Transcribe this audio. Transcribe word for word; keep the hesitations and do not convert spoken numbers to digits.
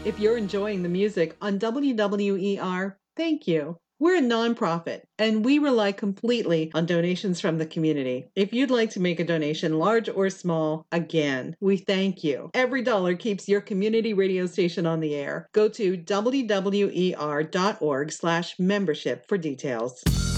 If you're enjoying the music on W W E R, thank you. We're a nonprofit, and we rely completely on donations from the community. If you'd like to make a donation, large or small, again, we thank you. Every dollar keeps your community radio station on the air. Go to W W E R dot org slash membership for details.